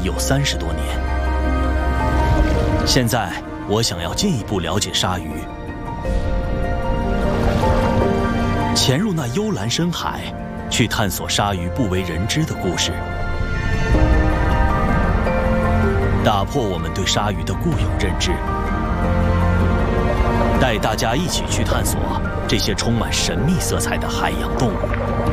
有30多年。现在，我想要进一步了解鲨鱼，潜入那幽蓝深海，去探索鲨鱼不为人知的故事，打破我们对鲨鱼的固有认知，带大家一起去探索这些充满神秘色彩的海洋动物。